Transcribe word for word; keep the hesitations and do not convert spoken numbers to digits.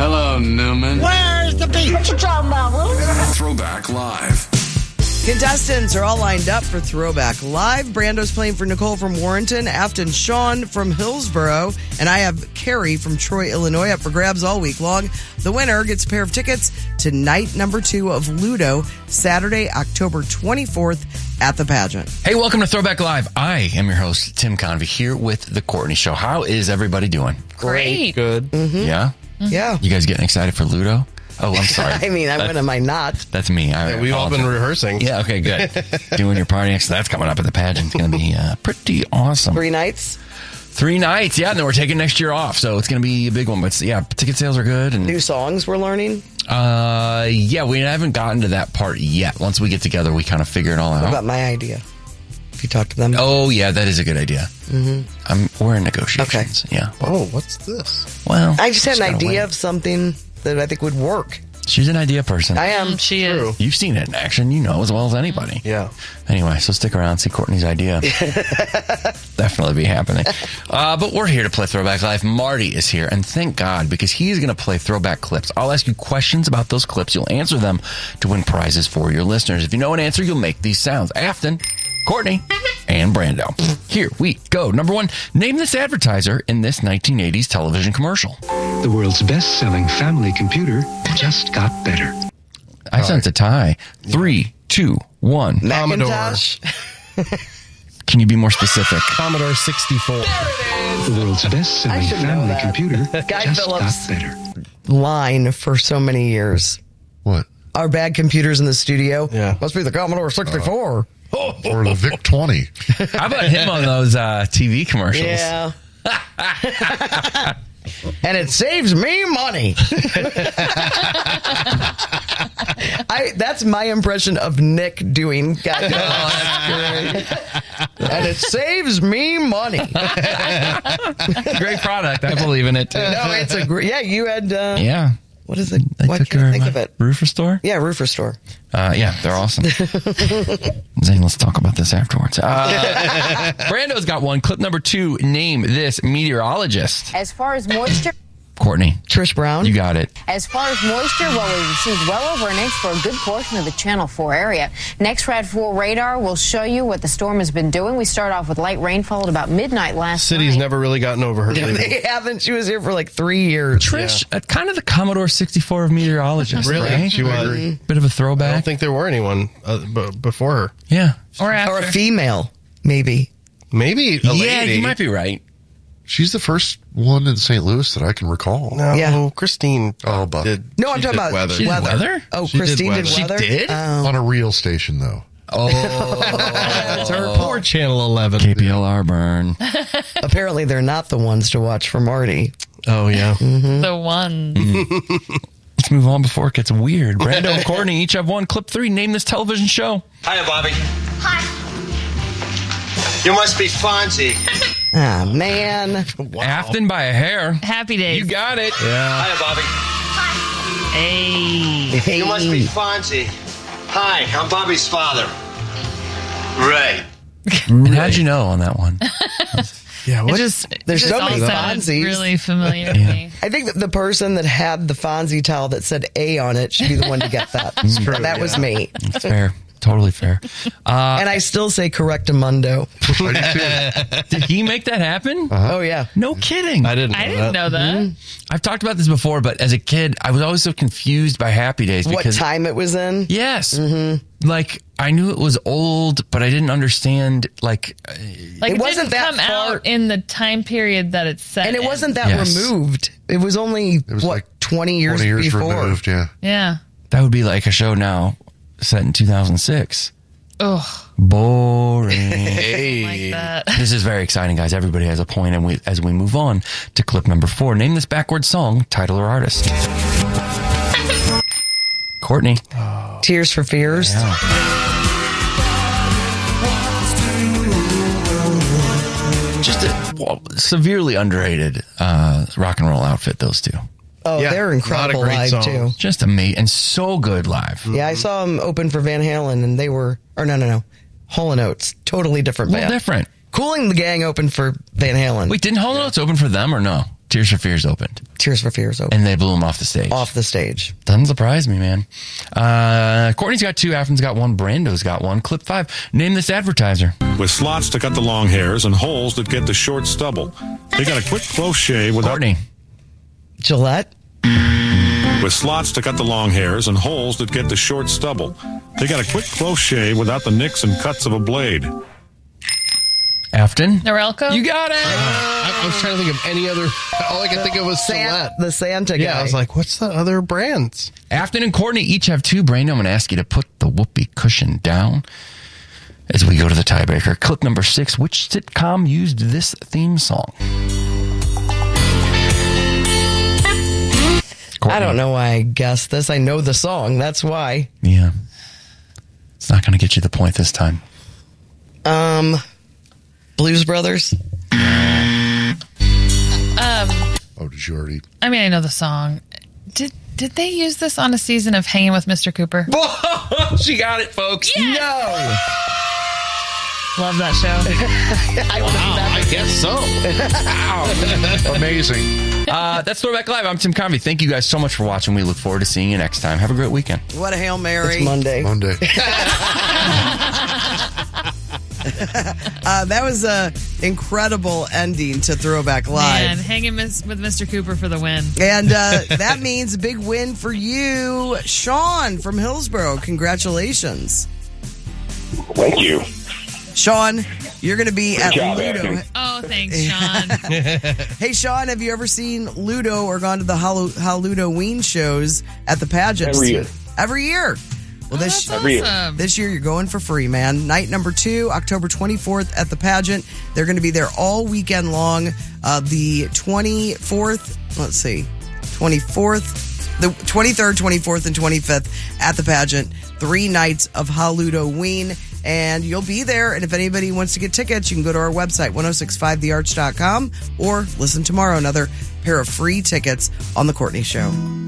Hello, Newman. Where's the beat? What you talking about, Will? Throwback Live. Contestants are all lined up for Throwback Live. Brando's playing for Nicole from Warrenton, Afton Sean from Hillsboro, and I have Carrie from Troy, Illinois up for grabs all week long. The winner gets a pair of tickets to night number two of Ludo, Saturday, October twenty-fourth at the pageant. Hey, welcome to Throwback Live. I am your host, Tim Convey, here with The Courtney Show. How is everybody doing? Great. Good. Mm-hmm. Yeah? Yeah. You guys getting excited for Ludo? Oh, I'm sorry. I mean, I when am I not? That's me. I, Yeah, we've all been rehearsing. Yeah, okay, good. Doing your party next. That's coming up at the pageant. It's going to be uh, pretty awesome. Three nights? Three nights, yeah, and then we're taking next year off, so it's going to be a big one. But yeah, ticket sales are good. And New songs we're learning? uh, yeah, we haven't gotten to that part yet. Once we get together, we kind of figure it all What out. about my idea? If you talk to them? Oh, yeah, that is a good idea. Mm-hmm. I'm, we're in negotiations. Okay. Yeah. Oh, what's this? Well, I just had an gotta idea wait. of something that I think would work. She's an idea person. I am. She is. You've seen it in action. You know as well as anybody. Yeah. Anyway, so stick around, see Courtney's idea. Definitely be happening. Uh, but we're here to play Throwback Live. Marty is here, and thank God, because he's going to play throwback clips. I'll ask you questions about those clips. You'll answer them to win prizes for your listeners. If you know an answer, you'll make these sounds. Afton, Courtney, and Brando. Here we go. Number one, name this advertiser in this nineteen eighties television commercial. The world's best-selling family computer just got better. I sense a tie. Three, two, one. Macintosh? Can you be more specific? Commodore sixty-four. The world's best-selling I should know family that. computer Guy just Phillips. got better. Line for so many years. What? Our bad computers in the studio. Yeah. Must be the Commodore sixty-four. Or the Vic twenty. How about him on those uh, T V commercials? Yeah. And it saves me money. I that's my impression of Nick doing Guy Phillips. And it saves me money. Great product. I believe in it, too. No, it's a great. Yeah, you had. Uh, Yeah. What is it? I Why took can't her I think my of it? Roofer store? Yeah, Roofer Store. Uh, yeah, they're awesome. Zane, let's talk about this afterwards. Uh, Brando's got one. Clip number two. Name this meteorologist. As far as moisture, Courtney, Trish Brown. you got it. as far as moisture, well, we received well over an inch for a good portion of the Channel four area. Next, Rad four radar will show you what the storm has been doing. We start off with light rainfall at about midnight last City's night. never really gotten over her. leaving. They haven't. She was here for like three years. Trish, uh, kind of the Commodore sixty-four of meteorologists, Really? right? She was. Bit of a I throwback. don't think there were anyone uh, b- before her. Yeah. Or Or after. a female, maybe. Maybe a Yeah, lady. you might be right. She's the first one in Saint Louis that I can recall. No, Yeah. Christine. Oh, but did, No, I'm she talking did about weather. She did weather. weather? Oh, She did Christine did weather. weather. She did? Oh. on a real station, though. Oh, That's her Poor Channel eleven. K P L R burn. Apparently, they're not the ones to watch for Marty. Oh, yeah. The one. Let's move on before it gets weird. Brando and Courtney each have one. Clip three. Name this television show. Hiya, Bobby. Hi. You must be Fonzie. Ah, man. Afton by a hair. Happy days. You got it. Yeah. Hiya, Bobby. Hey. You must be Fonzie. Hi, I'm Bobby's father. Ray. And how'd you know on that one? Yeah. It What? just, There's it so just many all sounded Fonzies. really familiar to Yeah. me. I think that the person that had the Fonzie towel that said A on it should be the one to get that. true, that was me. It's fair. Totally fair. Uh, And I still say correctamundo. did he make that happen? Oh, yeah. No kidding. I didn't know I didn't that. know that. I've talked about this before, but as a kid, I was always so confused by Happy Days What because time it was in? yes, like I knew it was old, but I didn't understand like uh, Like It it, wasn't didn't that come far- out in the time period that it's set And it in. wasn't that Yes. removed. It was only, was what, like twenty years twenty years before. removed, yeah. Yeah. that would be like a show now set in two thousand six. Ugh. Boring. Like that. This is very exciting, guys. Everybody has a point, and we, as we move on to clip number four, name this backwards song, title or artist. Courtney. Tears for Fears. Yeah. Just a well, severely underrated uh, rock and roll outfit, those two. Oh, Yeah, they're a lot of incredible great live, songs. too. Just amazing and so good live. Yeah, I saw them open for Van Halen, and they were, or no, no, no, Hall and Oates, totally different A little band. different. Cooling the Gang opened for Van Halen. Wait, didn't Hall and Oates open for them or no? Tears for Fears opened. Tears for Fears opened. And they blew him off the stage. Off the stage. Doesn't surprise me, man. Uh, Courtney's got two, Afton's got one, Brando's got one. Clip five. Name this advertiser. With slots to cut the long hairs and holes that get the short stubble. They got a quick, close shave without... Courtney. Gillette? With slots to cut the long hairs and holes that get the short stubble. They got a quick, close shave without the nicks and cuts of a blade. Afton? Norelco? You got it! I, I was trying to think of any other. All I could think of was San- Gillette. the Santa guy. Yeah, I was like, what's the other brands? Afton and Courtney each have two. Brando, I'm going to ask you to put the whoopee cushion down as we go to the tiebreaker. Clip number six. Which sitcom used this theme song? Courtney. I don't know why I guessed this. I know the song. That's why. Yeah. It's not going to get you the point this time. Um, Blues Brothers? Um, Oh, did you already? I mean, I know the song. Did did they use this on a season of Hanging with Mister Cooper? She got it, folks. No. Love that show. I would have I guess so. Amazing. Uh, that's Throwback Live. I'm Tim Convey. Thank you guys so much for watching. We look forward to seeing you next time. Have a great weekend. What a Hail Mary. It's Monday. Monday. Uh, that was a incredible ending to Throwback Live. Man, Hanging mis- with Mister Cooper for the win. And uh, that means a big win for you, Sean from Hillsborough. Congratulations. Thank you. Sean, you're going to be Good at job, Ludo. Afton. Oh, thanks, Sean. Hey, Sean, have you ever seen Ludo or gone to the Hall- Halloween shows at the pageants? Every year. Every year. Well, Oh, this that's Every year. awesome. This year, you're going for free, man. Night number two, October twenty-fourth at the pageant. They're going to be there all weekend long. Uh, the twenty-fourth, let's see, twenty-fourth, the twenty-third, twenty-fourth, and twenty-fifth at the pageant. Three nights of Halloween. And you'll be there. And if anybody wants to get tickets, you can go to our website, ten sixty-five the arch dot com, or listen tomorrow. Another pair of free tickets on The Courtney Show.